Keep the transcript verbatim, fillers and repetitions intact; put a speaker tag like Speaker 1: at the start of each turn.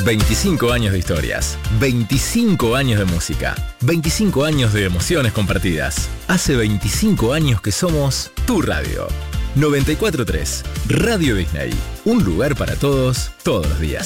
Speaker 1: veinticinco años de historias, veinticinco años de música, veinticinco años de emociones compartidas. Hace veinticinco años que somos tu radio. noventa y cuatro punto tres, Radio Disney. Un lugar para todos, todos los días.